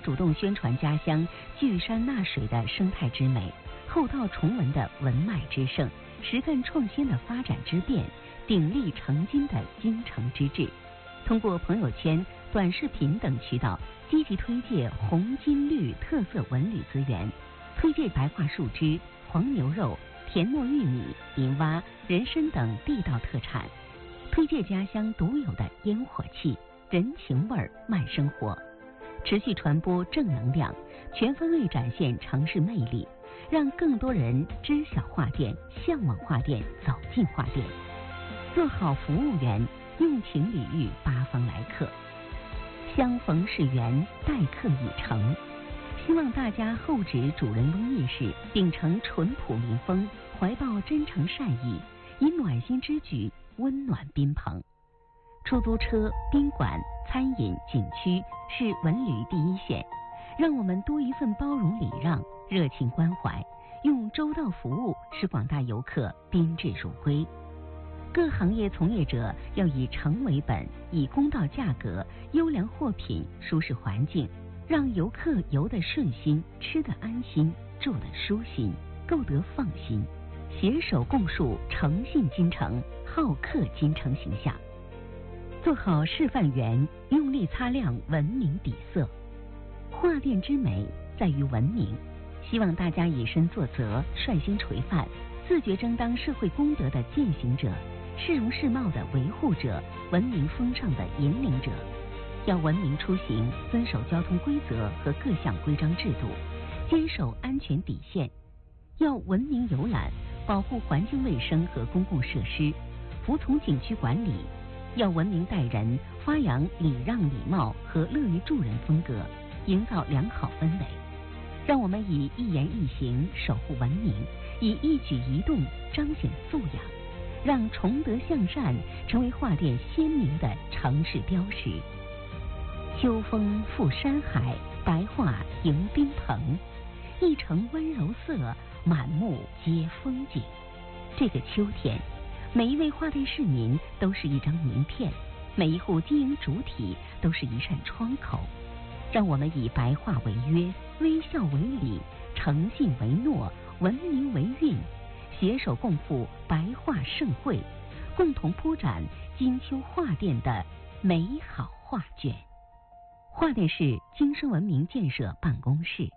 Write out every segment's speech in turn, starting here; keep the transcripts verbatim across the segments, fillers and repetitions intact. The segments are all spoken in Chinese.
主动宣传家乡聚山纳水的生态之美，厚道崇文的文脉之盛，实干创新的发展之变，鼎力成金的精诚之志。通过朋友圈、短视频等渠道，积极推介红金绿特色文旅资源，推介白桦树枝、黄牛肉、田糯玉米、银蛙、人参等地道特产，推介家乡独有的烟火气、人情味儿、慢生活，持续传播正能量，全方位展现城市魅力，让更多人知晓桦店、向往桦店、走进桦店，做好服务员，用情礼遇八方来客。相逢是缘，待客已成。希望大家厚植主人翁意识，秉承淳朴民风，怀抱真诚善意，以暖心之举温暖宾朋。出租车、宾馆、餐饮、景区是文旅第一线，让我们多一份包容礼让、热情关怀，用周到服务使广大游客宾至如归。各行业从业者要以诚为本，以公道价格、优良货品、舒适环境，让游客游得顺心、吃得安心、住得舒心、购得放心，携手共树诚信金城、好客金城形象。做好示范员，用力擦亮文明底色。桦店之美在于文明，希望大家以身作则，率先垂范，自觉争当社会公德的践行者，市容市貌的维护者，文明风尚的引领者。要文明出行，遵守交通规则和各项规章制度，坚守安全底线。要文明游览，保护环境卫生和公共设施，服从景区管理。要文明待人，发扬礼让礼貌和乐于助人风格，营造良好氛围。让我们以一言一行守护文明，以一举一动彰显素养，让崇德向善成为桦店鲜明的城市标识。秋风拂山海，白桦迎宾朋，一城温柔色，满目皆风景。这个秋天，每一位桦店市民都是一张名片，每一户经营主体都是一扇窗口。让我们以白桦为约，微笑为礼，诚信为诺，文明为韵，携手共赴白桦盛会，共同铺展金秋桦店的美好画卷。桦店市精深文明建设办公室。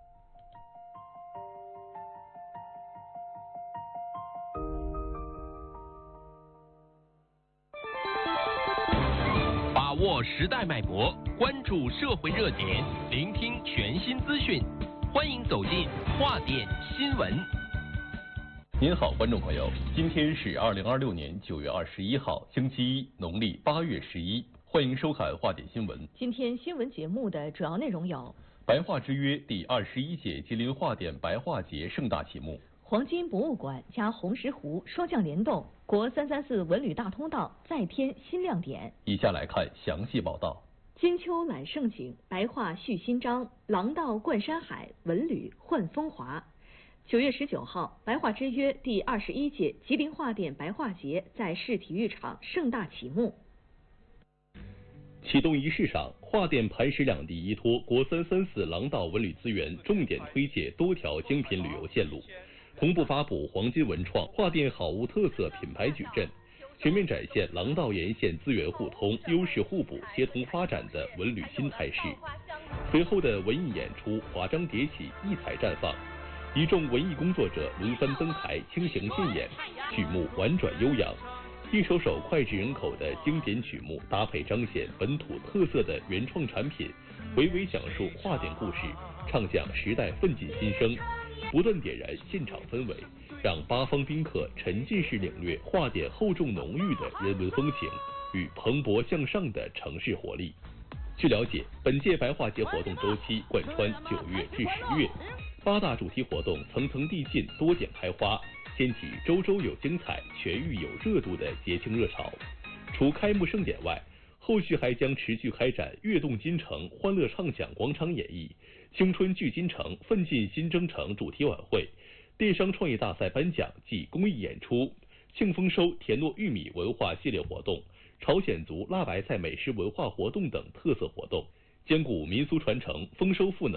把握时代脉搏，关注社会热点，聆听全新资讯，欢迎走进桦店新闻。 您好，观众朋友，今天是二零二六年九月二十一号，星期一，农历八月十一。欢迎收看桦店新闻。 今天新闻节目的主要内容有： 白桦之约第二十一届吉林桦店白桦节盛大启幕； 黄金博物馆加红石湖双降联动，国三三四文旅大通道再添新亮点。 以下来看详细报道。 金秋揽盛景，白桦续新章，廊道贯山海，文旅焕风华。九月十九号，白桦之约第二十一届吉林桦店白桦节在市体育场盛大启幕。 启动仪式上，桦店磐石两地依托国三三四廊道文旅资源，重点推介多条精品旅游线路，同步发布黄金文创桦店好物特色品牌矩阵，全面展现廊道沿线资源互通、优势互补、协同发展的文旅新态势。随后的文艺演出华章迭起，异彩绽放，一众文艺工作者轮番登台倾情献演，曲目婉转悠扬。一首首脍炙人口的经典曲目，搭配彰显本土特色的原创产品，娓娓讲述桦店故事，唱响时代奋进新生，不断点燃现场氛围，让八方宾客沉浸式领略桦店厚重浓郁的人文风情与蓬勃向上的城市活力。据了解，本届白桦节活动周期贯穿九月至十月，八大主题活动层层递进，多点开花，掀起周周有精彩、全域有热度的节庆热潮。除开幕盛典外，后续还将持续开展跃动金城、欢乐畅享广场演绎、青春聚金城、奋进新征程主题晚会、电商创业大赛颁奖暨公益演出、庆丰收田糯玉米文化系列活动、朝鲜族辣白菜美食文化活动等特色活动，兼顾民俗传承、丰收赋能